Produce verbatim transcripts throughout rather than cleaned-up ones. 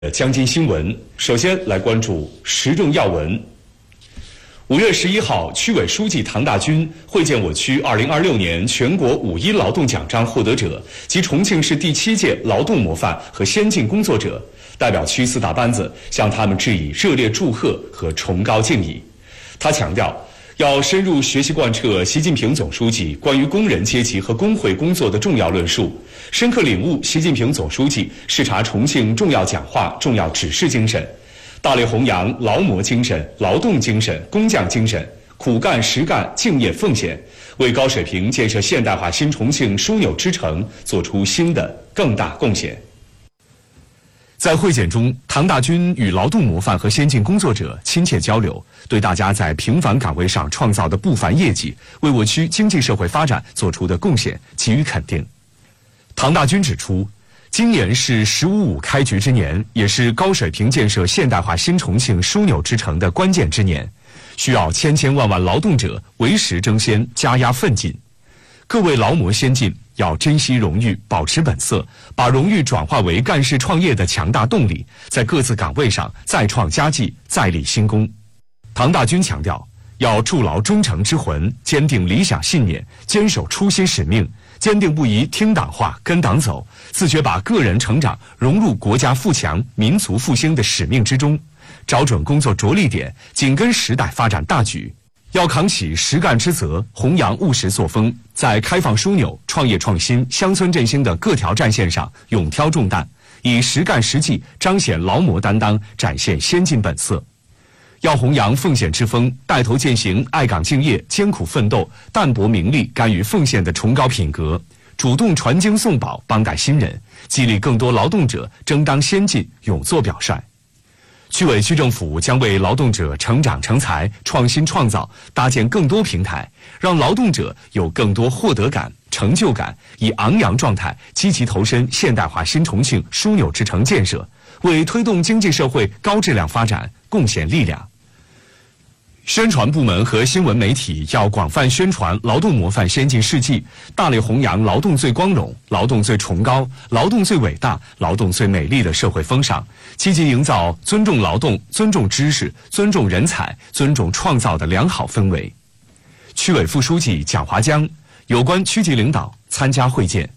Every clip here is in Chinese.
江津新闻，首先来关注时政要闻。五月十一号，区委书记唐大军会见我区二零二六年全国五一劳动奖章获得者及重庆市第七届劳动模范和先进工作者，代表区四大班子向他们致以热烈祝贺和崇高敬意。他强调，要深入学习贯彻习近平总书记关于工人阶级和工会工作的重要论述，深刻领悟习近平总书记视察重庆重要讲话、重要指示精神，大力弘扬劳模精神、劳动精神、工匠精神，苦干实干、敬业奉献，为高水平建设现代化新重庆枢纽之城做出新的更大贡献。在会见中，唐大军与劳动模范和先进工作者亲切交流，对大家在平凡岗位上创造的不凡业绩，为我区经济社会发展做出的贡献给予肯定。唐大军指出，今年是“十五五”开局之年，也是高水平建设现代化新重庆枢纽之城的关键之年，需要千千万万劳动者为时争先，加压奋进。各位劳模先进要珍惜荣誉，保持本色，把荣誉转化为干事创业的强大动力，在各自岗位上再创佳绩，再立新功。唐大军强调，要筑牢忠诚之魂，坚定理想信念，坚守初心使命，坚定不移听党话、跟党走，自觉把个人成长融入国家富强、民族复兴的使命之中，找准工作着力点，紧跟时代发展大局。要扛起实干之责，弘扬务实作风，在开放枢纽、创业创新、乡村振兴的各条战线上勇挑重担，以实干实际彰显劳模担当，展现先进本色。要弘扬奉献之风，带头践行爱岗敬业、艰苦奋斗、淡泊名利、甘于奉献的崇高品格，主动传经送宝，帮带新人，激励更多劳动者争当先进，勇做表率。区委区政府将为劳动者成长成才、创新创造搭建更多平台，让劳动者有更多获得感、成就感，以昂扬状态积极投身现代化新重庆枢纽之城建设，为推动经济社会高质量发展贡献力量。宣传部门和新闻媒体要广泛宣传劳动模范先进事迹，大力弘扬劳动最光荣、劳动最崇高、劳动最伟大、劳动最美丽的社会风尚，积极营造尊重劳动、尊重知识、尊重人才、尊重创造的良好氛围。区委副书记蒋华江，有关区级领导参加会见。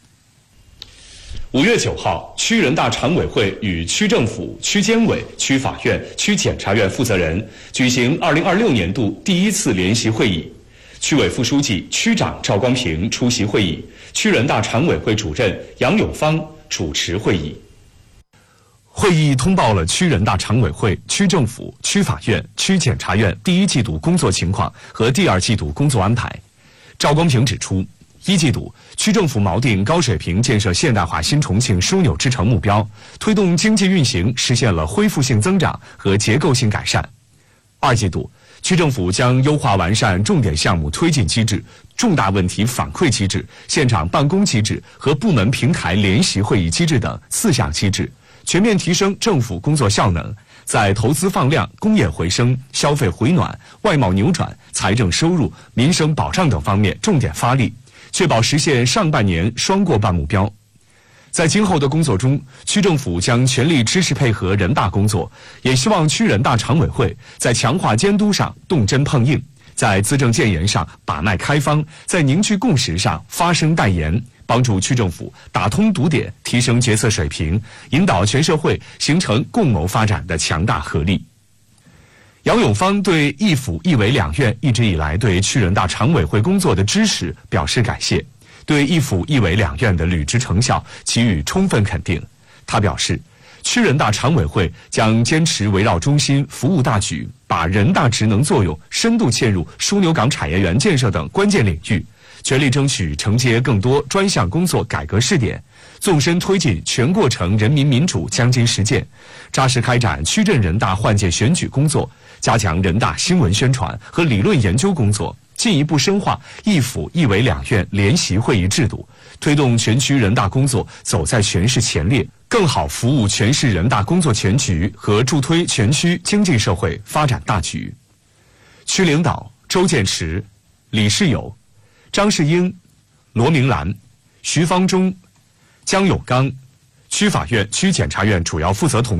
五月九号，区人大常委会与区政府、区监委、区法院、区检察院负责人举行二零二六年度第一次联席会议。区委副书记、区长赵光平出席会议，区人大常委会主任杨永芳主持会议。会议通报了区人大常委会、区政府、区法院、区检察院第一季度工作情况和第二季度工作安排。赵光平指出，一季度，区政府锚定高水平建设现代化新重庆枢纽之城目标，推动经济运行实现了恢复性增长和结构性改善。二季度，区政府将优化完善重点项目推进机制、重大问题反馈机制、现场办公机制和部门平台联席会议机制等四项机制，全面提升政府工作效能，在投资放量、工业回升、消费回暖、外贸扭转、财政收入、民生保障等方面重点发力，确保实现上半年双过半目标。在今后的工作中，区政府将全力支持配合人大工作，也希望区人大常委会在强化监督上动真碰硬，在资政建言上把脉开方，在凝聚共识上发声代言，帮助区政府打通堵点，提升决策水平，引导全社会形成共谋发展的强大合力。杨永芳对一府一委两院一直以来对区人大常委会工作的支持表示感谢，对一府一委两院的履职成效给予充分肯定。他表示，区人大常委会将坚持围绕中心、服务大局，把人大职能作用深度嵌入枢纽港产业园建设等关键领域，全力争取承接更多专项工作改革试点，纵深推进全过程人民民主将金实践，扎实开展区镇人大换届选举工作，加强人大新闻宣传和理论研究工作，进一步深化一府一委两院联席会议制度，推动全区人大工作走在全市前列，更好服务全市人大工作全局和助推全区经济社会发展大局。区领导周建池、李世友、张世英、罗明兰、徐方中、江永刚、 区法院、区检察院主要负责同